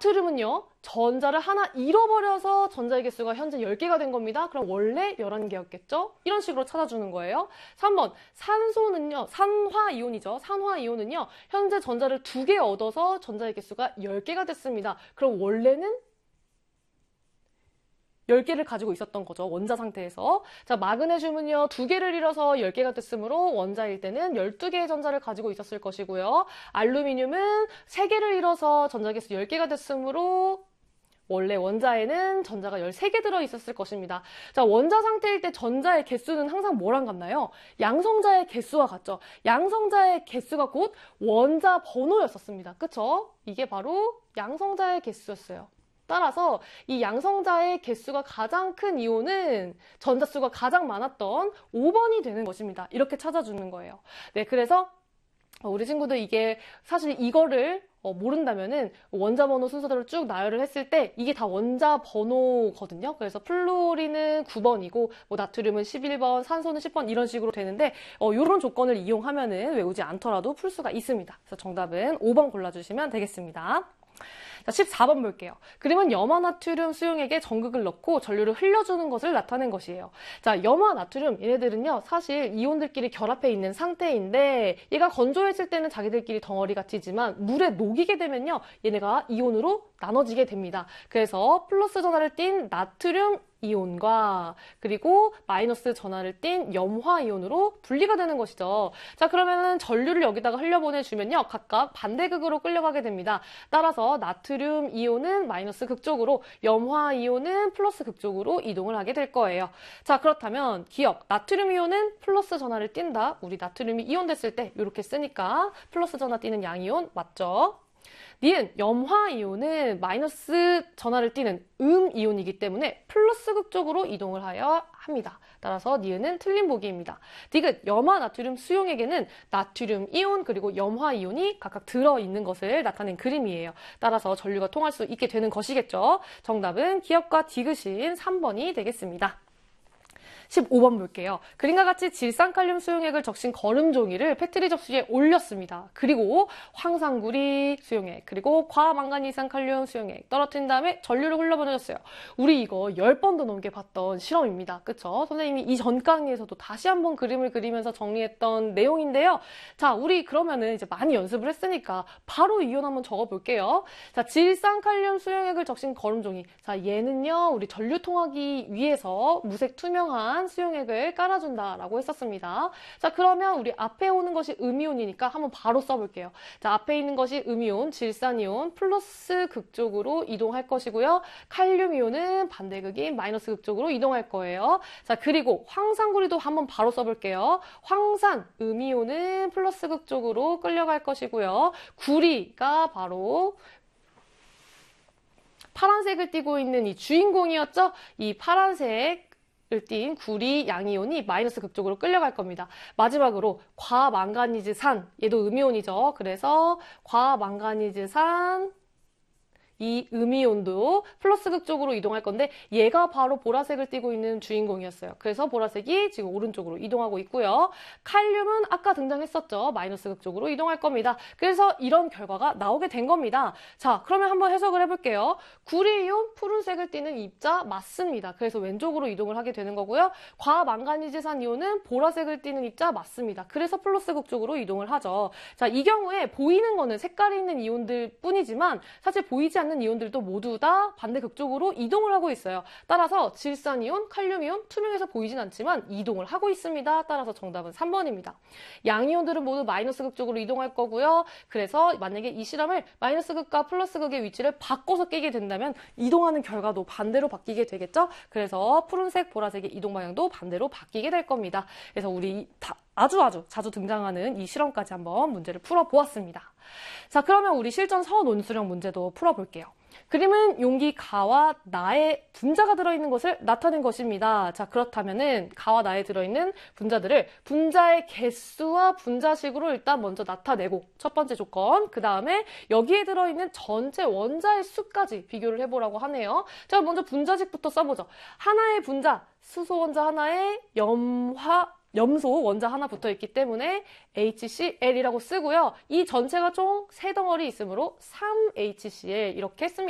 나트륨은요, 전자를 하나 잃어버려서 전자의 개수가 현재 10개가 된 겁니다. 그럼 원래 11개였겠죠? 이런 식으로 찾아주는 거예요. 3번, 산소는요, 산화이온이죠. 산화이온은요, 현재 전자를 2개 얻어서 전자의 개수가 10개가 됐습니다. 그럼 원래는 10개를 가지고 있었던 거죠. 원자 상태에서. 자, 마그네슘은요, 2개를 잃어서 10개가 됐으므로 원자일 때는 12개의 전자를 가지고 있었을 것이고요. 알루미늄은 3개를 잃어서 전자개수 10개가 됐으므로 원래 원자에는 전자가 13개 들어있었을 것입니다. 자, 원자 상태일 때 전자의 개수는 항상 뭐랑 같나요? 양성자의 개수와 같죠. 양성자의 개수가 곧 원자 번호였었습니다. 그쵸? 이게 바로 양성자의 개수였어요. 따라서 이 양성자의 개수가 가장 큰 이온은 전자수가 가장 많았던 5번이 되는 것입니다. 이렇게 찾아주는 거예요. 네, 그래서 우리 친구들 이게 사실 이거를 모른다면은 원자 번호 순서대로 쭉 나열을 했을 때 이게 다 원자 번호거든요. 그래서 플루오린은 9번이고 뭐 나트륨은 11번, 산소는 10번 이런 식으로 되는데 이런 조건을 이용하면은 외우지 않더라도 풀 수가 있습니다. 그래서 정답은 5번 골라주시면 되겠습니다. 자, 14번 볼게요. 그림은 염화나트륨 수용액에 전극을 넣고 전류를 흘려주는 것을 나타낸 것이에요. 자, 염화나트륨 얘네들은요, 사실 이온들끼리 결합해 있는 상태인데 얘가 건조해질 때는 자기들끼리 덩어리가 튀지만 물에 녹이게 되면요, 얘네가 이온으로 나눠지게 됩니다. 그래서 플러스 전하를 띤 나트륨 이온과 그리고 마이너스 전하를 띤 염화 이온으로 분리가 되는 것이죠. 자, 그러면은 전류를 여기다가 흘려보내주면요, 각각 반대극으로 끌려가게 됩니다. 따라서 나트륨 이온은 마이너스 극 쪽으로, 염화 이온은 플러스 극 쪽으로 이동을 하게 될 거예요. 자, 그렇다면 기억, 나트륨 이온은 플러스 전하를 띈다. 우리 나트륨이 이온됐을 때 이렇게 쓰니까 플러스 전하 띄는 양이온 맞죠? 니은 염화이온은 마이너스 전하를 띠는 음이온이기 때문에 플러스 극 쪽으로 이동을 하여야 합니다. 따라서 니은은 틀린 보기입니다. 디귿 염화나트륨 수용액에는 나트륨 이온 그리고 염화이온이 각각 들어있는 것을 나타낸 그림이에요. 따라서 전류가 통할 수 있게 되는 것이겠죠. 정답은 기억과 디귿인 3번이 되겠습니다. 15번 볼게요. 그림과 같이 질산칼륨 수용액을 적신 거름 종이를 페트리 접시에 올렸습니다. 그리고 황산구리 수용액, 그리고 과망가니산칼륨 수용액 떨어뜨린 다음에 전류를 흘려보내줬어요. 우리 이거 10번도 넘게 봤던 실험입니다. 그쵸? 선생님이 이전 강의에서도 다시 한번 그림을 그리면서 정리했던 내용인데요. 자, 우리 그러면은 이제 많이 연습을 했으니까 바로 이온 한번 적어볼게요. 자, 질산칼륨 수용액을 적신 거름 종이. 자, 얘는요, 우리 전류 통하기 위해서 무색 투명한 수용액을 깔아준다라고 했었습니다. 자, 그러면 우리 앞에 오는 것이 음이온이니까 한번 바로 써볼게요. 자, 앞에 있는 것이 음이온, 질산이온, 플러스 극 쪽으로 이동할 것이고요. 칼륨이온은 반대극인 마이너스 극 쪽으로 이동할 거예요. 자, 그리고 황산구리도 한번 바로 써볼게요. 황산, 음이온은 플러스 극 쪽으로 끌려갈 것이고요. 구리가 바로 파란색을 띠고 있는 이 주인공이었죠? 이 파란색 띤 구리 양이온이 마이너스 극쪽으로 끌려갈 겁니다. 마지막으로 과망가니즈산, 얘도 음이온이죠. 그래서 과망가니즈산 이 음이온도 플러스 극 쪽으로 이동할 건데 얘가 바로 보라색을 띠고 있는 주인공이었어요. 그래서 보라색이 지금 오른쪽으로 이동하고 있고요. 칼륨은 아까 등장했었죠. 마이너스 극 쪽으로 이동할 겁니다. 그래서 이런 결과가 나오게 된 겁니다. 자, 그러면 한번 해석을 해볼게요. 구리이온 푸른색을 띠는 입자 맞습니다. 그래서 왼쪽으로 이동을 하게 되는 거고요. 과망가니즈산 이온은 보라색을 띠는 입자 맞습니다. 그래서 플러스 극 쪽으로 이동을 하죠. 자, 이 경우에 보이는 거는 색깔이 있는 이온들 뿐이지만 사실 보이지 않는 이온들도 모두 다 반대 극쪽으로 이동을 하고 있어요. 따라서 질산이온, 칼륨이온 투명해서 보이진 않지만 이동을 하고 있습니다. 따라서 정답은 3번입니다. 양이온들은 모두 마이너스 극쪽으로 이동할 거고요. 그래서 만약에 이 실험을 마이너스 극과 플러스 극의 위치를 바꿔서 깨게 된다면 이동하는 결과도 반대로 바뀌게 되겠죠. 그래서 푸른색, 보라색의 이동 방향도 반대로 바뀌게 될 겁니다. 그래서 우리 아주 자주 등장하는 이 실험까지 한번 문제를 풀어보았습니다. 자, 그러면 우리 실전 서논술형 문제도 풀어볼게요. 그림은 용기 가와 나에 분자가 들어있는 것을 나타낸 것입니다. 자, 그렇다면은 가와 나에 들어있는 분자들을 분자의 개수와 분자식으로 일단 먼저 나타내고 첫 번째 조건, 그 다음에 여기에 들어있는 전체 원자의 수까지 비교를 해보라고 하네요. 자, 먼저 분자식부터 써보죠. 하나의 분자, 수소 원자 하나에 염소 원자 하나 붙어 있기 때문에 HCl이라고 쓰고요. 이 전체가 총 3덩어리 있으므로 3HCl 이렇게 씁니다.